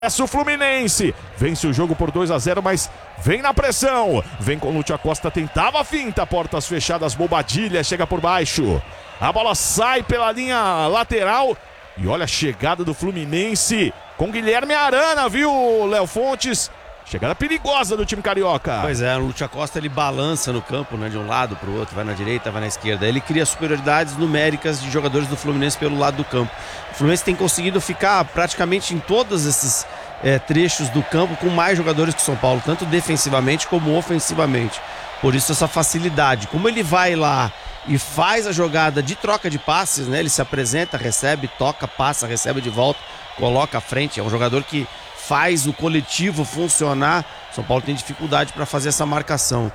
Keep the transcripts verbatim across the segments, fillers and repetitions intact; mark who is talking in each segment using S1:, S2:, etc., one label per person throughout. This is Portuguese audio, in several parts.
S1: Essa o Fluminense, vence o jogo por dois a zero, mas vem na pressão, vem com o Lúcio Acosta, tentava a finta, portas fechadas, Bobadilha, chega por baixo, a bola sai pela linha lateral, e olha a chegada do Fluminense, com Guilherme Arana, viu, Léo Fontes? Chegada perigosa do time carioca.
S2: Pois é, o Lúcio Acosta ele balança no campo, né, de um lado para o outro, vai na direita, vai na esquerda. Ele cria superioridades numéricas de jogadores do Fluminense pelo lado do campo. O Fluminense tem conseguido ficar praticamente em todos esses é, trechos do campo com mais jogadores que o São Paulo, tanto defensivamente como ofensivamente. Por isso essa facilidade. Como ele vai lá e faz a jogada de troca de passes, né? Ele se apresenta, recebe, toca, passa, recebe de volta, coloca à frente. É um jogador que faz o coletivo funcionar. São Paulo tem dificuldade para fazer essa marcação.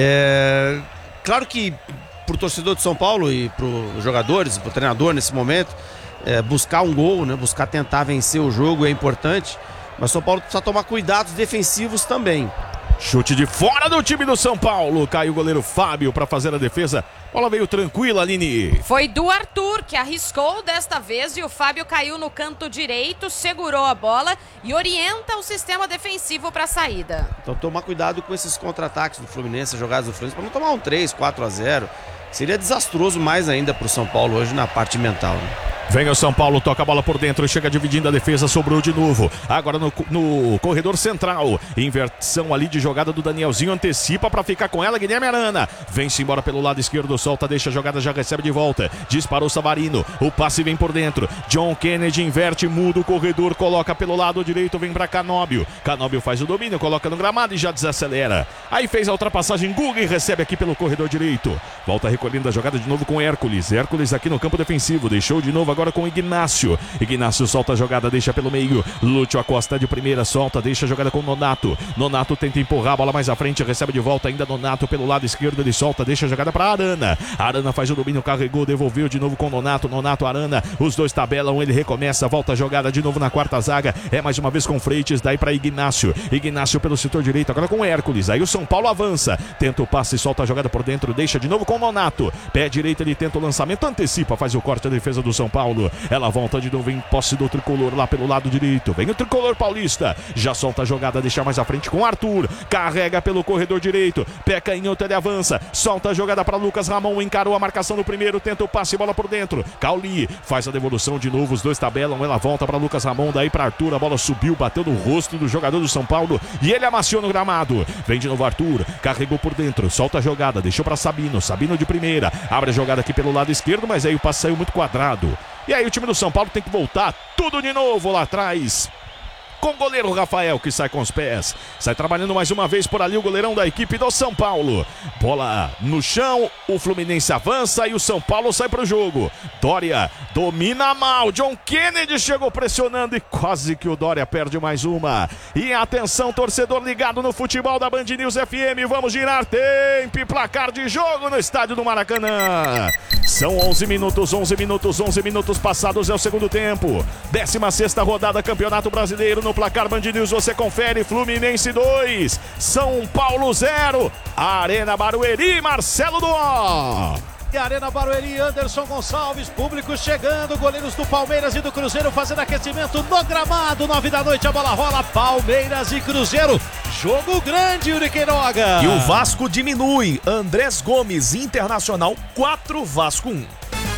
S2: É... Claro que para o torcedor de São Paulo e para os jogadores, para o treinador nesse momento, é, buscar um gol, né? Buscar tentar vencer o jogo é importante, mas São Paulo precisa tomar cuidados defensivos também.
S1: Chute de fora do time do São Paulo. Caiu o goleiro Fábio para fazer a defesa. Bola veio tranquila, Aline.
S3: Foi do Arthur que arriscou desta vez e o Fábio caiu no canto direito, segurou a bola e orienta o sistema defensivo para a saída.
S2: Então tomar cuidado com esses contra-ataques do Fluminense, jogadas do Fluminense, para não tomar um três, quatro a zero. Seria desastroso mais ainda para o São Paulo hoje na parte mental, né?
S1: Vem o São Paulo, toca a bola por dentro, chega dividindo a defesa, sobrou de novo. Agora no, no corredor central, inversão ali de jogada do Danielzinho, antecipa para ficar com ela, Guilherme Arana. Vem-se embora pelo lado esquerdo, solta, deixa a jogada, já recebe de volta. Disparou Savarino, o passe vem por dentro. John Kennedy inverte, muda o corredor, coloca pelo lado direito, vem para Canóbio. Canóbio faz o domínio, coloca no gramado e já desacelera. Aí fez a ultrapassagem, Guga e recebe aqui pelo corredor direito. Volta recolhendo a jogada de novo com Hércules. Hércules aqui no campo defensivo, deixou de novo agora com Ignácio. Ignácio solta a jogada, deixa pelo meio. Lúcio Acosta de primeira, solta, deixa a jogada com Nonato. Nonato tenta empurrar a bola mais à frente, recebe de volta ainda Nonato pelo lado esquerdo, ele solta, deixa a jogada para Arana. Arana faz o domínio, carregou, devolveu de novo com Nonato. Nonato, Arana, os dois tabelam, ele recomeça, volta a jogada de novo na quarta zaga. É mais uma vez com Freitas, daí para Ignácio. Ignácio pelo setor direito, agora com Hércules. Aí o São Paulo avança, tenta o passe, solta a jogada por dentro, deixa de novo com Nonato. Pé direito, ele tenta o lançamento, antecipa, faz o corte, a defesa do São Paulo. Ela volta de novo em posse do tricolor lá pelo lado direito. Vem o tricolor paulista. Já solta a jogada, deixa mais à frente com Arthur. Carrega pelo corredor direito. Pé canhoto, ele avança. Solta a jogada para Lucas Ramon. Encarou a marcação no primeiro. Tenta o passe, bola por dentro. Cauli faz a devolução de novo. Os dois tabelam. Ela volta para Lucas Ramon. Daí para Arthur. A bola subiu, bateu no rosto do jogador do São Paulo. E ele amaciou no gramado. Vem de novo Arthur. Carregou por dentro. Solta a jogada. Deixou para Sabino. Sabino de primeira. Abre a jogada aqui pelo lado esquerdo. Mas aí o passe saiu muito quadrado. E aí o time do São Paulo tem que voltar tudo de novo lá atrás. Com o goleiro Rafael que sai com os pés. Sai trabalhando mais uma vez por ali o goleirão da equipe do São Paulo. Bola no chão, o Fluminense avança e o São Paulo sai para o jogo. Dória domina mal. John Kennedy chegou pressionando e quase que o Dória perde mais uma. E atenção, torcedor ligado no futebol da Band News F M. Vamos girar tempo e placar de jogo no estádio do Maracanã. São onze minutos, onze minutos, onze minutos passados é o segundo tempo. décima sexta rodada, Campeonato Brasileiro. No placar Band News você confere. Fluminense dois, São Paulo zero. Arena Barueri, Marcelo Duó.
S4: E Arena Barueri, Anderson Gonçalves, público chegando, goleiros do Palmeiras e do Cruzeiro fazendo aquecimento no gramado, nove da noite a bola rola, Palmeiras e Cruzeiro, jogo grande, Yuri Queiroga.
S5: E o Vasco diminui, Andrés Gomes, Internacional quatro, Vasco um.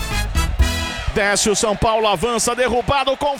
S1: Desce o São Paulo, avança, derrubado com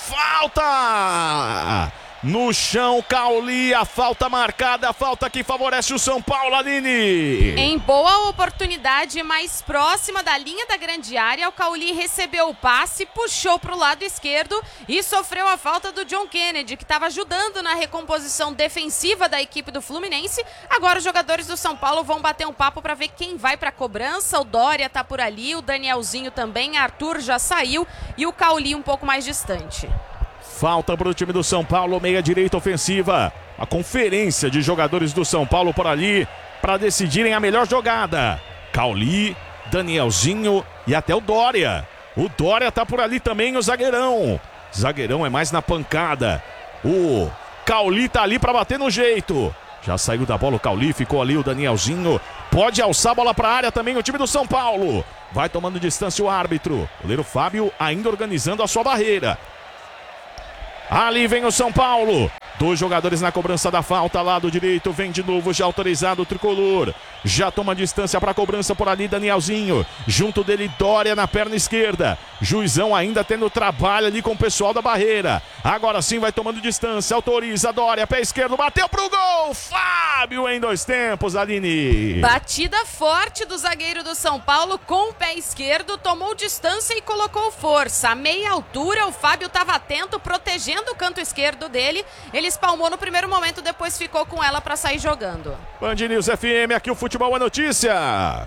S1: falta. No chão, Cauli, a falta marcada, a falta que favorece o São Paulo, Aline.
S3: Em boa oportunidade, mais próxima da linha da grande área, o Cauli recebeu o passe, puxou para o lado esquerdo e sofreu a falta do John Kennedy, que estava ajudando na recomposição defensiva da equipe do Fluminense. Agora os jogadores do São Paulo vão bater um papo para ver quem vai para a cobrança. O Dória está por ali, o Danielzinho também, Arthur já saiu e o Cauli um pouco mais distante.
S1: Falta para o time do São Paulo, meia direita ofensiva. A conferência de jogadores do São Paulo por ali para decidirem a melhor jogada. Cauli, Danielzinho e até o Dória. O Dória tá por ali também, o zagueirão. Zagueirão é mais na pancada. O Cauli tá ali para bater no jeito. Já saiu da bola o Cauli, ficou ali o Danielzinho. Pode alçar a bola para a área também o time do São Paulo. Vai tomando distância o árbitro. O goleiro Fábio ainda organizando a sua barreira. Ali vem o São Paulo. Dois jogadores na cobrança da falta, lado direito, vem de novo, já autorizado o tricolor. Já toma distância para a cobrança por ali, Danielzinho. Junto dele, Dória na perna esquerda. Juizão ainda tendo trabalho ali com o pessoal da barreira. Agora sim vai tomando distância, autoriza Dória, pé esquerdo, bateu pro gol. Fábio em dois tempos, Aline.
S3: Batida forte do zagueiro do São Paulo com o pé esquerdo, tomou distância e colocou força. A meia altura, o Fábio estava atento, protegendo o canto esquerdo dele. Ele espalmou no primeiro momento, depois ficou com ela para sair jogando.
S1: Band News F M, aqui o futebol é notícia.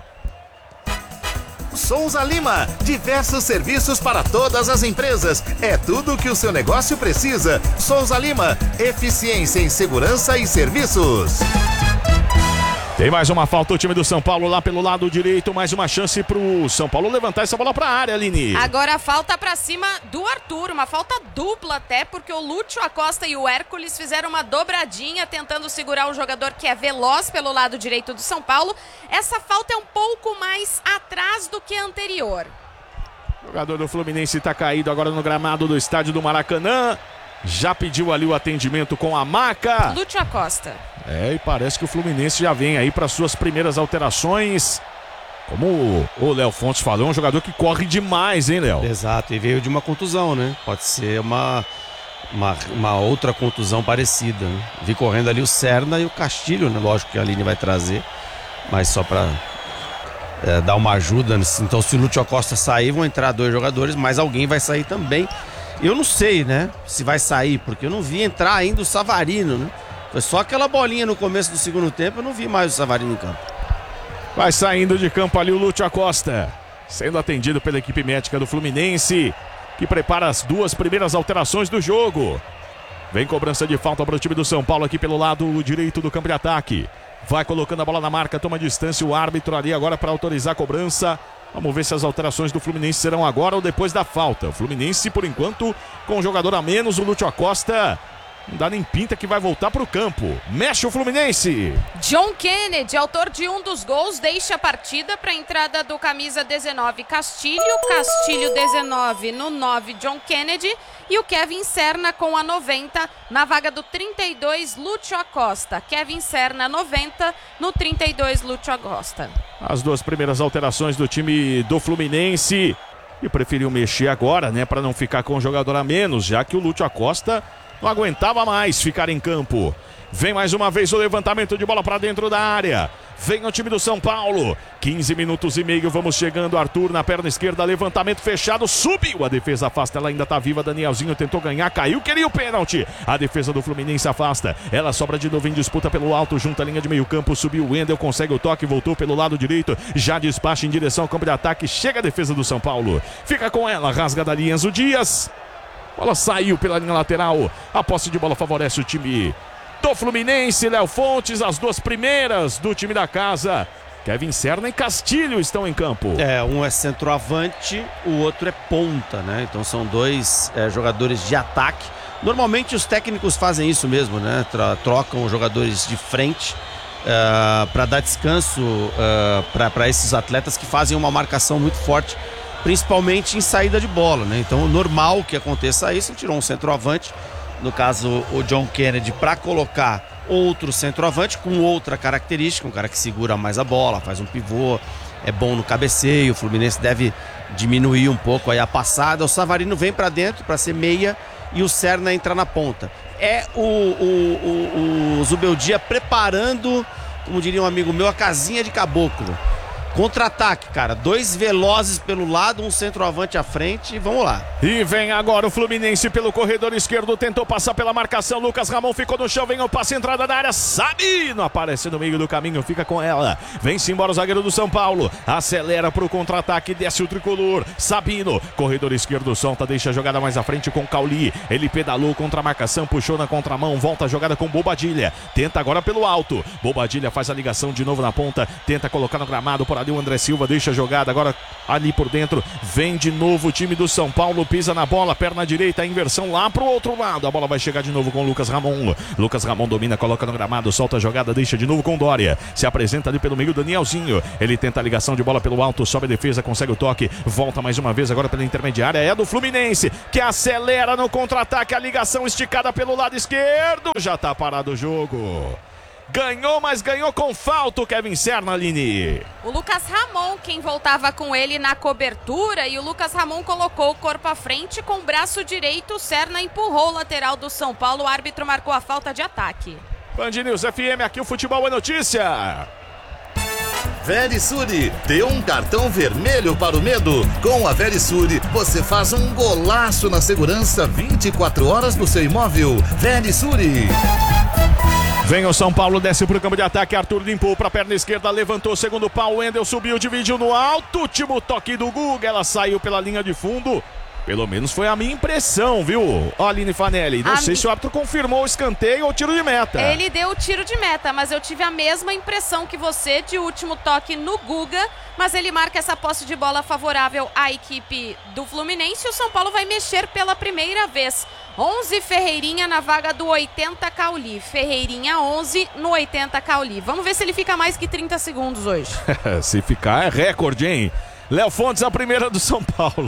S6: Souza Lima, diversos serviços para todas as empresas. É tudo o que o seu negócio precisa. Souza Lima, eficiência em segurança e serviços.
S1: Tem mais uma falta o time do São Paulo lá pelo lado direito, mais uma chance pro São Paulo levantar essa bola pra área, Aline.
S3: Agora a falta pra cima do Arthur, uma falta dupla até, porque o Lúcio Acosta e o Hércules fizeram uma dobradinha tentando segurar o jogador que é veloz pelo lado direito do São Paulo. Essa falta é um pouco mais atrás do que a anterior.
S1: O jogador do Fluminense tá caído agora no gramado do estádio do Maracanã. Já pediu ali o atendimento com a maca.
S3: Lúcio Acosta.
S1: É, e parece que o Fluminense já vem aí para suas primeiras alterações. Como o Léo Fontes falou, é um jogador que corre demais, hein, Léo?
S2: Exato, e veio de uma contusão, né? Pode ser uma, uma, uma outra contusão parecida, né? Vi correndo ali o Serna e o Castilho, né? Lógico que a Aline vai trazer, mas só para é, dar uma ajuda. Então, se o Lúcio Acosta sair, vão entrar dois jogadores, mas alguém vai sair também. Eu não sei, né, se vai sair, porque eu não vi entrar ainda o Savarino, né? Foi só aquela bolinha no começo do segundo tempo, eu não vi mais o Savarino em campo.
S1: Vai saindo de campo ali o Lúcio Acosta, sendo atendido pela equipe médica do Fluminense, que prepara as duas primeiras alterações do jogo. Vem cobrança de falta para o time do São Paulo aqui pelo lado direito do campo de ataque. Vai colocando a bola na marca, toma distância o árbitro ali agora para autorizar a cobrança. Vamos ver se as alterações do Fluminense serão agora ou depois da falta. O Fluminense, por enquanto, com um jogador a menos, o Lúcio Acosta, não dá nem pinta que vai voltar para o campo. Mexe o Fluminense.
S3: John Kennedy, autor de um dos gols, deixa a partida para a entrada do camisa dezenove, Castilho. Castilho dezenove no nove, John Kennedy. E o Kevin Serna com a noventa na vaga do trinta e dois, Lúcio Acosta. Kevin Serna noventa no trinta e dois, Lúcio Acosta.
S1: As duas primeiras alterações do time do Fluminense. E preferiu mexer agora, né, para não ficar com um jogador a menos, já que o Lúcio Acosta não aguentava mais ficar em campo. Vem mais uma vez o levantamento de bola para dentro da área. Vem o time do São Paulo. quinze minutos e meio, vamos chegando. Arthur na perna esquerda, levantamento fechado, subiu. A defesa afasta, ela ainda tá viva. Danielzinho tentou ganhar, caiu, queria o pênalti. A defesa do Fluminense afasta. Ela sobra de novo em disputa pelo alto, junto à linha de meio campo. Subiu o Wendel, consegue o toque, voltou pelo lado direito. Já despacha em direção ao campo de ataque. Chega a defesa do São Paulo. Fica com ela, rasga da Enzo Dias. Bola saiu pela linha lateral. A posse de bola favorece o time do Fluminense. Léo Fontes, as duas primeiras do time da casa. Kevin Serna e Castilho estão em campo.
S2: É, um é centroavante, o outro é ponta, né? Então são dois é, jogadores de ataque. Normalmente os técnicos fazem isso mesmo, né? Trocam os jogadores de frente uh, para dar descanso uh, para esses atletas que fazem uma marcação muito forte, principalmente em saída de bola, né? Então, normal que aconteça isso. Ele tirou um centroavante, no caso o John Kennedy, para colocar outro centroavante com outra característica, um cara que segura mais a bola, faz um pivô, é bom no cabeceio. O Fluminense deve diminuir um pouco aí a passada. O Savarino vem para dentro para ser meia e o Serna entra na ponta. É o, o, o, o Zubeldia preparando, como diria um amigo meu, a casinha de caboclo. Contra-ataque, cara. Dois velozes pelo lado, um centroavante à frente. Vamos lá.
S1: E vem agora o Fluminense pelo corredor esquerdo. Tentou passar pela marcação. Lucas Ramon ficou no chão. Vem o passe, entrada da área. Sabino aparece no meio do caminho. Fica com ela. Vem-se embora o zagueiro do São Paulo. Acelera pro contra-ataque. Desce o tricolor. Sabino. Corredor esquerdo solta. Deixa a jogada mais à frente com Cauli. Ele pedalou contra a marcação. Puxou na contramão. Volta a jogada com Bobadilha. Tenta agora pelo alto. Bobadilha faz a ligação de novo na ponta. Tenta colocar no gramado por ali o André Silva, deixa a jogada, agora ali por dentro, vem de novo o time do São Paulo, pisa na bola, perna direita, a inversão lá pro outro lado, a bola vai chegar de novo com o Lucas Ramon, Lucas Ramon domina, coloca no gramado, solta a jogada, deixa de novo com o Dória, se apresenta ali pelo meio o Danielzinho, ele tenta a ligação de bola pelo alto, sobe a defesa, consegue o toque, volta mais uma vez agora pela intermediária, é do Fluminense, que acelera no contra-ataque, a ligação esticada pelo lado esquerdo, já tá parado o jogo. Ganhou, mas ganhou com falta o Kevin Serna, Aline.
S3: O Lucas Ramon, quem voltava com ele na cobertura, e o Lucas Ramon colocou o corpo à frente com o braço direito. O Serna empurrou o lateral do São Paulo, o árbitro marcou a falta de ataque.
S1: Band News F M, aqui o futebol é notícia.
S6: Verisure, dê um cartão vermelho para o medo. Com a Verisure, você faz um golaço na segurança vinte e quatro horas do seu imóvel. Verisure.
S1: Vem o São Paulo, desce pro campo de ataque, Arthur limpou pra perna esquerda, levantou, segundo pau, Wendel subiu, dividiu no alto, último toque do Guga, ela saiu pela linha de fundo. Pelo menos foi a minha impressão, viu, Aline Fanelli? Não a sei mi... se o árbitro confirmou o escanteio ou o tiro de meta.
S3: Ele deu o tiro de meta, mas eu tive a mesma impressão que você de último toque no Guga, mas ele marca essa posse de bola favorável à equipe do Fluminense. O São Paulo vai mexer pela primeira vez. onze Ferreirinha na vaga do oitenta Cauli. Ferreirinha onze no oitenta Cauli. Vamos ver se ele fica mais que trinta segundos hoje.
S1: Se ficar é recorde, hein? Léo Fontes, a primeira do São Paulo.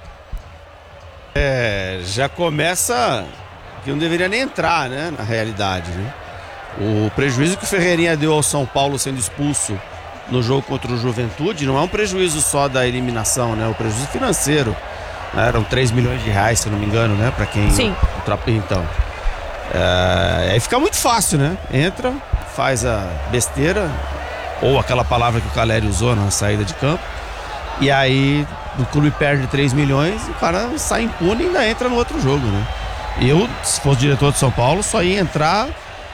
S2: É, já começa que não deveria nem entrar, né, na realidade, né? O prejuízo que o Ferreirinha deu ao São Paulo sendo expulso no jogo contra o Juventude não é um prejuízo só da eliminação, né? O prejuízo financeiro, né? Eram três milhões de reais, se eu não me engano, né? Pra quem...
S3: Sim.
S2: Então, é, aí fica muito fácil, né? Entra, faz a besteira, ou aquela palavra que o Caleri usou na saída de campo, e aí o clube perde três milhões e o cara sai impune e ainda entra no outro jogo, né? Eu, se fosse diretor de São Paulo, só ia entrar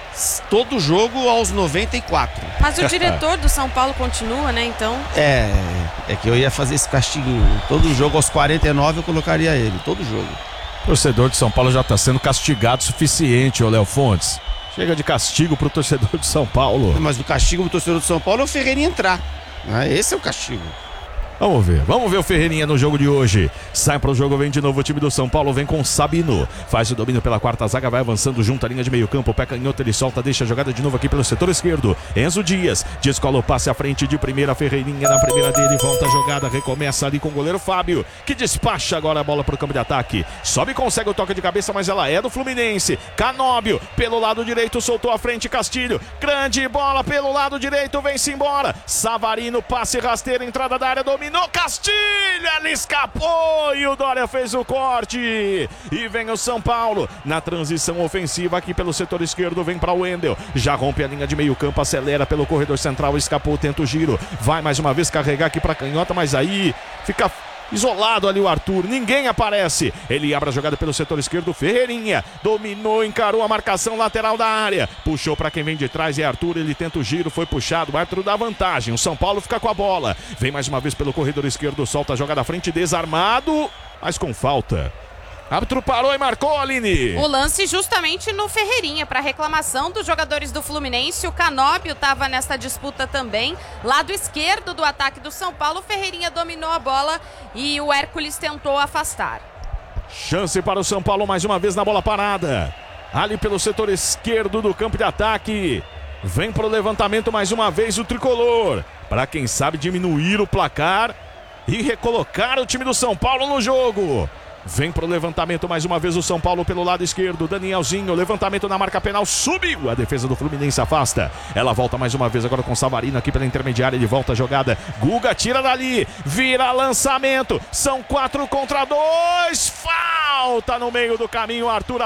S2: todo jogo aos noventa e quatro.
S3: Mas o diretor do São Paulo continua, né, então?
S2: É, é que eu ia fazer esse castiguinho. Todo jogo aos quarenta e nove eu colocaria ele, todo jogo.
S1: O torcedor de São Paulo já está sendo castigado o suficiente, ô Léo Fontes. Chega de castigo pro torcedor de São Paulo.
S2: Mas o castigo pro torcedor de São Paulo é o Ferreirinha entrar. Esse é o castigo.
S1: Vamos ver, vamos ver o Ferreirinha no jogo de hoje. Sai para o jogo, vem de novo o time do São Paulo, vem com o Sabino. Faz o domínio pela quarta zaga, vai avançando junto à linha de meio campo. Pé canhoto, ele solta, deixa a jogada de novo aqui pelo setor esquerdo. Enzo Dias, descola o passe à frente de primeira. Ferreirinha na primeira dele, volta a jogada, recomeça ali com o goleiro Fábio, que despacha agora a bola para o campo de ataque. Sobe e consegue o toque de cabeça, mas ela é do Fluminense. Canóbio, pelo lado direito, soltou a frente, Castilho. Grande bola pelo lado direito, vem-se embora. Savarino, passe rasteiro, entrada da área, dominou Castilho, ele escapou e o Dória fez o corte. E vem o São Paulo na transição ofensiva aqui pelo setor esquerdo, vem para o Wendel, já rompe a linha de meio campo, acelera pelo corredor central, escapou, tenta o giro, vai mais uma vez carregar aqui para canhota, mas aí fica isolado ali o Arthur, ninguém aparece. Ele abre a jogada pelo setor esquerdo, Ferreirinha dominou, encarou a marcação lateral da área, puxou para quem vem de trás, é Arthur, ele tenta o giro, foi puxado, o árbitro dá vantagem, o São Paulo fica com a bola, vem mais uma vez pelo corredor esquerdo, solta a jogada à frente, desarmado, mas com falta. Árbitro parou e marcou, Aline.
S3: O lance justamente no Ferreirinha, para reclamação dos jogadores do Fluminense. O Canóbio estava nessa disputa também. Lado esquerdo do ataque do São Paulo, o Ferreirinha dominou a bola e o Hércules tentou afastar.
S1: Chance para o São Paulo mais uma vez na bola parada. Ali pelo setor esquerdo do campo de ataque. Vem para o levantamento mais uma vez o tricolor. Para quem sabe diminuir o placar e recolocar o time do São Paulo no jogo. Vem pro levantamento mais uma vez o São Paulo pelo lado esquerdo, Danielzinho, levantamento na marca penal, subiu, a defesa do Fluminense afasta, ela volta mais uma vez agora com Savarino aqui pela intermediária, ele volta a jogada, Guga tira dali, vira lançamento, são quatro contra dois, falta no meio do caminho, Arthur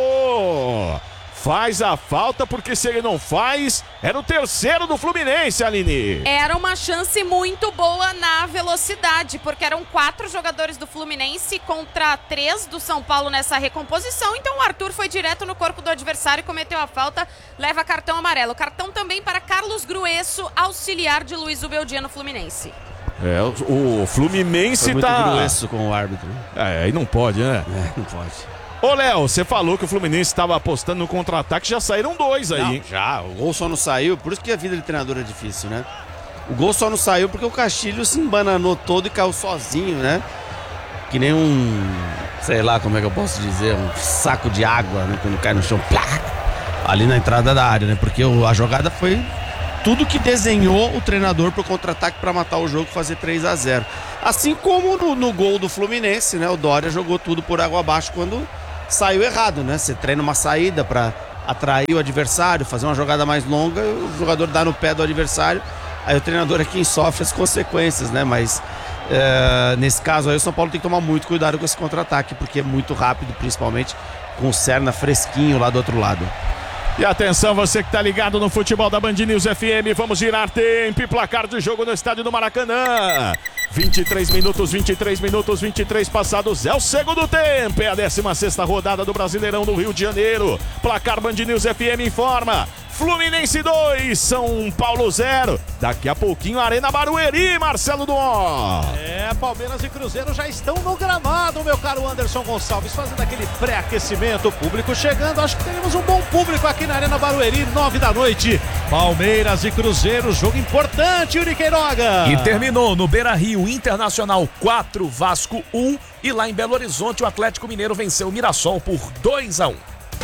S1: apelou. Faz a falta, porque se ele não faz, era o terceiro do Fluminense, Aline.
S3: Era uma chance muito boa na velocidade, porque eram quatro jogadores do Fluminense contra três do São Paulo nessa recomposição. Então o Arthur foi direto no corpo do adversário, cometeu a falta, leva cartão amarelo. Cartão também para Carlos Gruesso, auxiliar de Luiz Ubeldia no Fluminense.
S1: É, o, o Fluminense
S2: foi muito
S1: tá...
S2: gruesso com o árbitro.
S1: É, aí não pode, né?
S2: É, não pode.
S1: Ô, Léo, você falou que o Fluminense estava apostando no contra-ataque, já saíram dois aí,
S2: não,
S1: hein?
S2: Já, o gol só não saiu, por isso que a vida de treinador é difícil, né? O gol só não saiu porque o Castilho se embananou todo e caiu sozinho, né? Que nem um, sei lá como é que eu posso dizer, um saco de água, né? Quando cai no chão, plá, ali na entrada da área, né? Porque o, a jogada foi tudo que desenhou o treinador pro contra-ataque para matar o jogo e fazer três a zero. Assim como no, no gol do Fluminense, né? O Dória jogou tudo por água abaixo quando saiu errado, né? Você treina uma saída para atrair o adversário, fazer uma jogada mais longa, o jogador dá no pé do adversário, aí o treinador é quem sofre as consequências, né? Mas é, nesse caso aí o São Paulo tem que tomar muito cuidado com esse contra-ataque, porque é muito rápido, principalmente com o Serna fresquinho lá do outro lado.
S1: E atenção, você que tá ligado no futebol da Band News F M, vamos girar tempo e placar de jogo no estádio do Maracanã. vinte e três minutos, vinte e três minutos, vinte e três passados, é o segundo tempo, é a décima sexta rodada do Brasileirão do Rio de Janeiro. Placar Band News F M informa: Fluminense dois, São Paulo zero. Daqui a pouquinho, Arena Barueri, Marcelo Duó.
S4: É, Palmeiras e Cruzeiro já estão no gramado, meu caro Anderson Gonçalves, fazendo aquele pré-aquecimento, o público chegando. Acho que teremos um bom público aqui na Arena Barueri, nove da noite. Palmeiras e Cruzeiro, jogo importante, Yuri Queiroga.
S5: E terminou no Beira-Rio, Internacional quatro, Vasco um. E lá em Belo Horizonte, o Atlético Mineiro venceu o Mirassol por dois a um.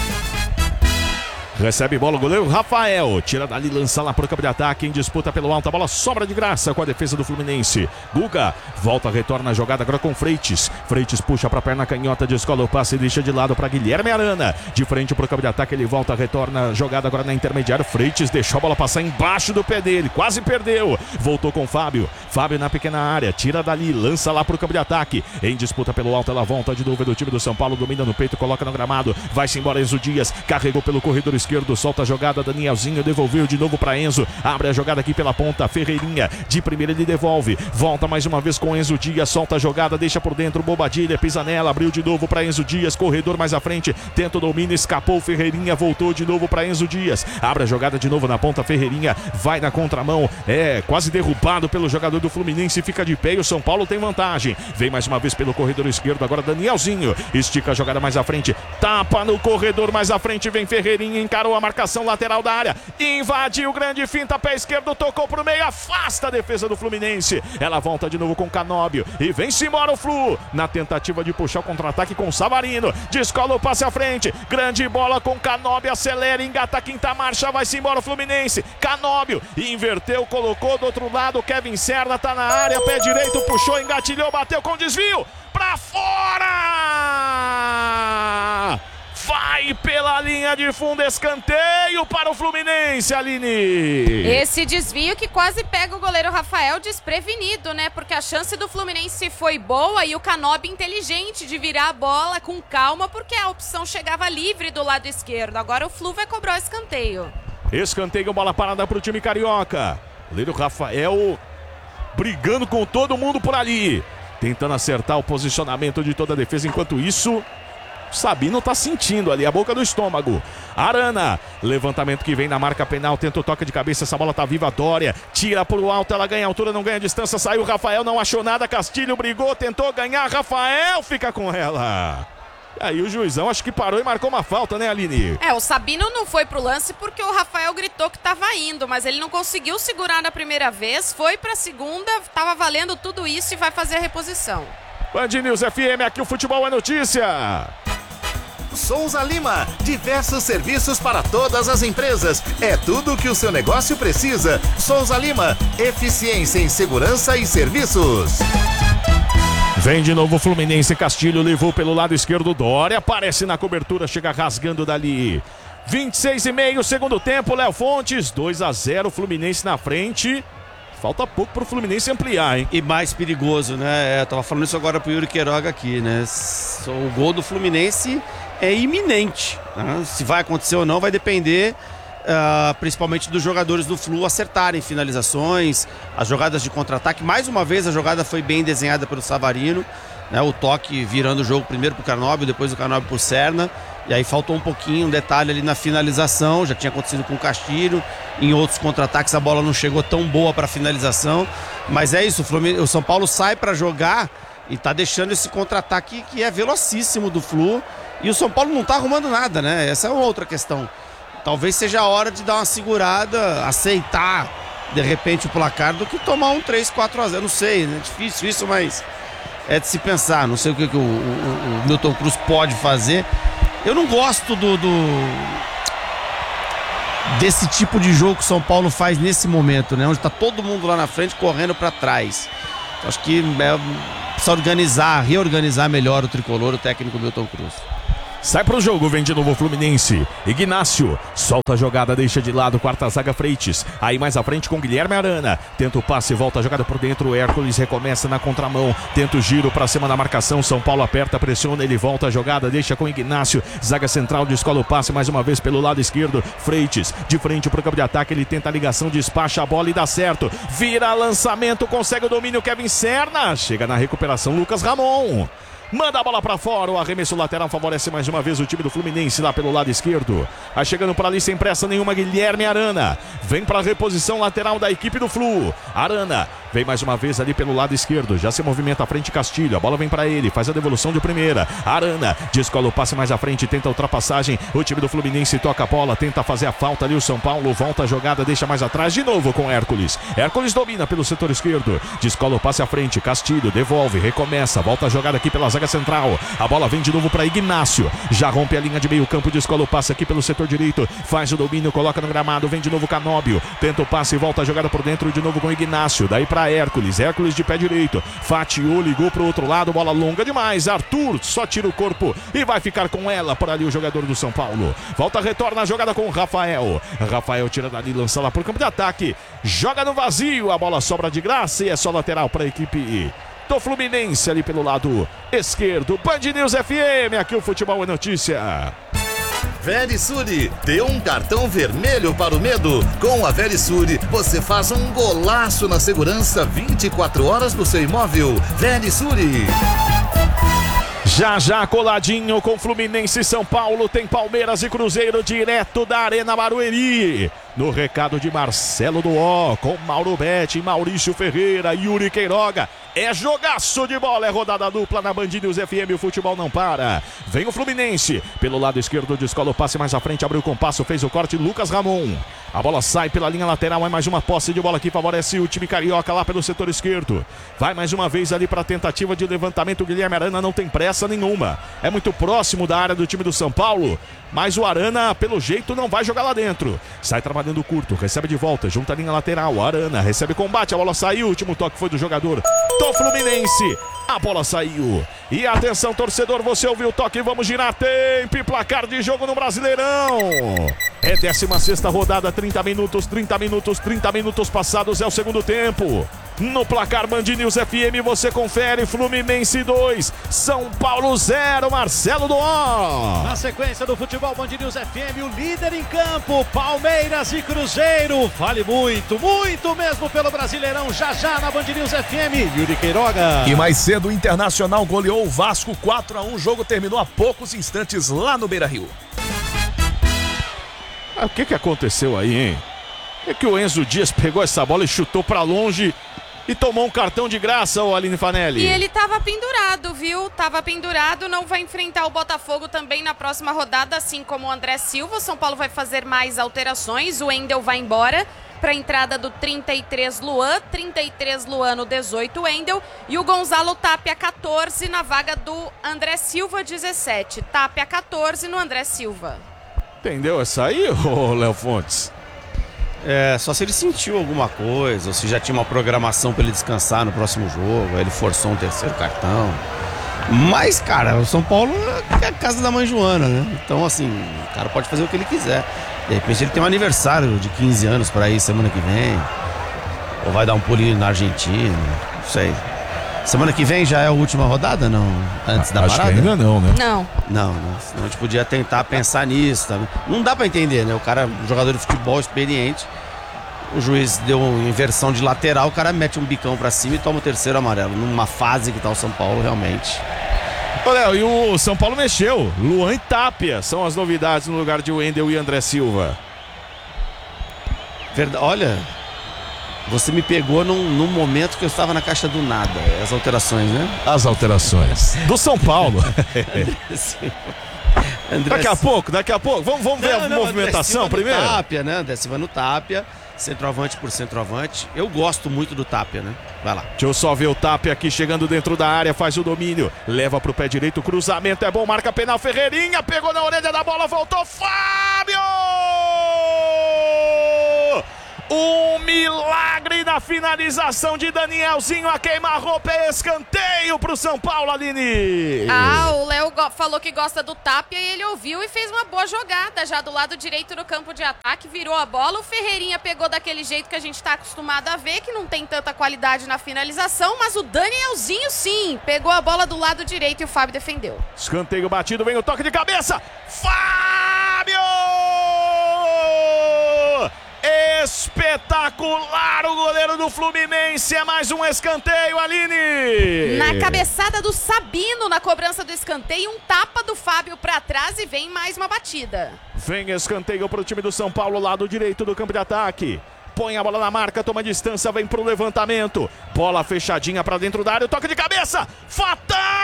S1: Recebe bola o goleiro Rafael, tira dali, lança lá pro campo de ataque, em disputa pelo alto, a bola sobra de graça com a defesa do Fluminense. Guga volta, retorna a jogada agora com Freites. Freites puxa pra perna canhota, descola o passe e deixa de lado para Guilherme Arana. De frente pro campo de ataque, ele volta, retorna a jogada agora na intermediária. Freites deixou a bola passar embaixo do pé dele, quase perdeu. Voltou com Fábio. Fábio na pequena área, tira dali, lança lá pro campo de ataque. Em disputa pelo alto, ela volta de novo do time do São Paulo, domina no peito, coloca no gramado. Vai-se embora Enzo Dias, carregou pelo corredor esquerdo. Solta a jogada, Danielzinho devolveu de novo para Enzo, abre a jogada aqui pela ponta, Ferreirinha, de primeira ele devolve, volta mais uma vez com Enzo Dias, solta a jogada, deixa por dentro, Bobadilha, pisa nela, abriu de novo para Enzo Dias, corredor mais à frente, tenta o domínio, escapou, Ferreirinha, voltou de novo para Enzo Dias, abre a jogada de novo na ponta, Ferreirinha, vai na contramão, é quase derrubado pelo jogador do Fluminense, fica de pé e o São Paulo tem vantagem, vem mais uma vez pelo corredor esquerdo, agora Danielzinho, estica a jogada mais à frente, tapa no corredor mais à frente, vem Ferreirinha, encarou a marcação lateral da área, invadiu, grande finta, pé esquerdo, tocou pro meio, afasta a defesa do Fluminense, ela volta de novo com Canóbio e vem-se embora o Flu, na tentativa de puxar o contra-ataque com Savarino, descola o passe à frente, grande bola com Canóbio, acelera, engata a quinta marcha, vai-se embora o Fluminense, Canóbio, inverteu, colocou do outro lado, Kevin Serna tá na área, pé direito, puxou, engatilhou, bateu com desvio, pra fora! Vai pela linha de fundo, escanteio para o Fluminense, Aline.
S3: Esse desvio que quase pega o goleiro Rafael desprevenido, né? Porque a chance do Fluminense foi boa e o Canóbio inteligente de virar a bola com calma, porque a opção chegava livre do lado esquerdo. Agora o Flu vai cobrar o escanteio.
S1: Escanteio, bola parada para o time carioca. Goleiro Rafael brigando com todo mundo por ali, tentando acertar o posicionamento de toda a defesa. Enquanto isso, Sabino tá sentindo ali a boca do estômago. Arana, levantamento que vem na marca penal, tenta o toque de cabeça, essa bola tá viva, Dória, tira pro alto, ela ganha altura, não ganha distância, saiu Rafael, não achou nada, Castilho brigou, tentou ganhar, Rafael fica com ela. Aí o juizão acho que parou e marcou uma falta, né, Aline?
S3: É, o Sabino não foi pro lance porque o Rafael gritou que tava indo, mas ele não conseguiu segurar na primeira vez, foi pra segunda, tava valendo tudo isso e vai fazer a reposição.
S1: Band News F M, aqui o futebol é notícia.
S6: Souza Lima, diversos serviços para todas as empresas. É tudo o que o seu negócio precisa. Souza Lima, eficiência em segurança e serviços.
S1: Vem de novo o Fluminense, Castilho levou pelo lado esquerdo, Dória aparece na cobertura, chega rasgando dali. vinte e seis e meio, segundo tempo, Léo Fontes, dois a zero, Fluminense na frente. Falta pouco pro Fluminense ampliar, hein?
S2: E mais perigoso, né? É, eu tava falando isso agora pro Yuri Queiroga aqui, né? O gol do Fluminense é iminente, né? Se vai acontecer ou não vai depender uh, principalmente dos jogadores do Flu acertarem finalizações, as jogadas de contra-ataque. Mais uma vez a jogada foi bem desenhada pelo Savarino, né? O toque virando o jogo primeiro pro Canóbio, depois o Canóbio pro Serna. E aí faltou um pouquinho, um detalhe ali na finalização, já tinha acontecido com o Castilho, em outros contra-ataques a bola não chegou tão boa para finalização, mas é isso, o, Flumin... o São Paulo sai para jogar e tá deixando esse contra-ataque que é velocíssimo do Flu, e o São Paulo não tá arrumando nada, né? Essa é outra questão. Talvez seja a hora de dar uma segurada, aceitar de repente o placar do que tomar um três, quatro a zero. Não sei, é difícil isso, mas é de se pensar. Não sei o que, que o, o, o Milton Cruz pode fazer. Eu não gosto do, do desse tipo de jogo que o São Paulo faz nesse momento, né? Onde tá todo mundo lá na frente correndo para trás. Acho que é, precisa organizar, reorganizar melhor o tricolor, o técnico Milton Cruz.
S1: Sai pro jogo, vem de novo o Fluminense. Ignácio solta a jogada, deixa de lado, quarta zaga Freitas. Aí mais à frente com Guilherme Arana. Tenta o passe, volta a jogada por dentro. Hércules recomeça na contramão. Tenta o giro pra cima da marcação. São Paulo aperta, pressiona, ele volta a jogada, deixa com Ignácio. Zaga central, descola o passe mais uma vez pelo lado esquerdo. Freitas de frente pro campo de ataque. Ele tenta a ligação, despacha a bola e dá certo. Vira lançamento, consegue o domínio. Kevin Serna chega na recuperação. Lucas Ramon manda a bola pra fora, o arremesso lateral favorece mais uma vez o time do Fluminense lá pelo lado esquerdo. Vai chegando por ali sem pressa nenhuma, Guilherme Arana. Vem pra reposição lateral da equipe do Flu. Arana vem mais uma vez ali pelo lado esquerdo, já se movimenta à frente Castilho, a bola vem pra ele, faz a devolução de primeira. Arana descola o passe mais à frente, tenta a ultrapassagem, o time do Fluminense toca a bola, tenta fazer a falta ali o São Paulo, volta a jogada, deixa mais atrás de novo com Hércules. Hércules domina pelo setor esquerdo, descola o passe à frente, Castilho devolve, recomeça, volta a jogada aqui pela zaga central, a bola vem de novo para Ignácio, já rompe a linha de meio campo, descola o passe aqui pelo setor direito, faz o domínio, coloca no gramado, vem de novo Canóbio, tenta o passe e volta a jogada por dentro de novo com Ignácio, daí para Hércules, Hércules de pé direito, fatiou, ligou pro outro lado, bola longa demais, Arthur só tira o corpo e vai ficar com ela por ali o jogador do São Paulo, volta, retorna a jogada com o Rafael, Rafael tira dali, lança lá pro campo de ataque, joga no vazio, a bola sobra de graça e é só lateral para a equipe do Fluminense ali pelo lado esquerdo. Band News F M, aqui o futebol é notícia.
S6: Verisure, deu um cartão vermelho para o medo. Com a Verisure, você faz um golaço na segurança vinte e quatro horas do seu imóvel. Verisure.
S1: Já já coladinho com Fluminense e São Paulo, tem Palmeiras e Cruzeiro direto da Arena Barueri. No recado de Marcelo Duó, com Mauro Betti, Maurício Ferreira, Yuri Queiroga. É jogaço de bola, é rodada dupla na Band News F M, o futebol não para. Vem o Fluminense, pelo lado esquerdo, descola o passe mais à frente, abriu o compasso, fez o corte, Lucas Ramon. A bola sai pela linha lateral, é mais uma posse de bola que favorece o time carioca lá pelo setor esquerdo. Vai mais uma vez ali para a tentativa de levantamento, Guilherme Arana não tem pressa nenhuma. É muito próximo da área do time do São Paulo, mas o Arana, pelo jeito, não vai jogar lá dentro. Sai trabalhando curto, recebe de volta, junta a linha lateral, Arana recebe combate, a bola saiu, o último toque foi do jogador do Fluminense. A bola saiu. E atenção, torcedor, você ouviu o toque, vamos girar tempo e placar de jogo no Brasileirão. É décima sexta rodada, trinta minutos, trinta minutos, trinta minutos passados, é o segundo tempo. No placar Band News F M você confere Fluminense dois, São Paulo zero, Marcelo Duó.
S4: Na sequência do futebol Band News F M, o líder em campo, Palmeiras e Cruzeiro. Vale muito, muito mesmo pelo Brasileirão, já já na Band News F M, Yuri Queiroga.
S5: E mais cedo o Internacional goleou o Vasco quatro a um, o jogo terminou há poucos instantes lá no Beira-Rio.
S1: Ah, o que que aconteceu aí, hein? É que o Enzo Dias pegou essa bola e chutou pra longe e tomou um cartão de graça, o Aline Fanelli.
S3: E ele tava pendurado, viu? Tava pendurado, não vai enfrentar o Botafogo também na próxima rodada, assim como o André Silva. O São Paulo vai fazer mais alterações, o Wendel vai embora para a entrada do trinta e três Luan, trinta e três Luan no dezoito Wendel e o Gonzalo Tapia quatorze na vaga do André Silva dezessete. Tapia quatorze no André Silva.
S1: Entendeu essa aí, ô Léo Fontes?
S2: É, só se ele sentiu alguma coisa, ou se já tinha uma programação para ele descansar no próximo jogo, aí ele forçou um terceiro cartão. Mas, cara, o São Paulo é a casa da mãe Joana, né? Então, assim, o cara pode fazer o que ele quiser. De repente ele tem um aniversário de quinze anos para ir semana que vem. Ou vai dar um pulinho na Argentina, não sei. Semana que vem já é a última rodada, não? Antes da
S1: Acho
S2: parada?
S1: que ainda não, né?
S3: Não.
S2: Não, não. Senão a gente podia tentar pensar nisso, tá? Não dá pra entender, né? O cara, um jogador de futebol experiente, o juiz deu uma inversão de lateral, o cara mete um bicão pra cima e toma o terceiro amarelo. Numa fase que tá o São Paulo, realmente.
S1: Ô Léo, e o São Paulo mexeu. Luan e Tapia são as novidades no lugar de Wendel e André Silva.
S2: Verdade, olha... Você me pegou num, num momento que eu estava na caixa do nada. As alterações, né?
S1: As alterações do São Paulo.
S2: André
S1: Daqui a pouco, daqui a pouco. Vamos, vamos ver
S2: Não,
S1: a
S2: não,
S1: movimentação
S2: André Silva
S1: primeiro?
S2: No Tapia, né? André Silva no Tapia, centroavante por centroavante. Eu gosto muito do Tapia, né? Vai lá.
S1: Deixa eu só ver o Tapia aqui chegando dentro da área, faz o domínio, leva pro pé direito, cruzamento é bom, marca penal, Ferreirinha, pegou na orelha da bola, voltou, Fábio! Um milagre na finalização de Danielzinho, a queima-roupa é escanteio pro São Paulo, Aline.
S3: Ah, o Léo falou que gosta do Tapia e ele ouviu e fez uma boa jogada já do lado direito no campo de ataque, virou a bola, o Ferreirinha pegou daquele jeito que a gente tá acostumado a ver, que não tem tanta qualidade na finalização, mas o Danielzinho sim, pegou a bola do lado direito e o Fábio defendeu.
S1: Escanteio batido, vem o toque de cabeça, Fábio! Espetacular o goleiro do Fluminense, é mais um escanteio, Aline!
S3: Na cabeçada do Sabino, na cobrança do escanteio, um tapa do Fábio pra trás e vem mais uma batida.
S1: Vem escanteio pro time do São Paulo, lado direito do campo de ataque. Põe a bola na marca, toma distância, vem pro levantamento. Bola fechadinha pra dentro da área, toque de cabeça, fatal!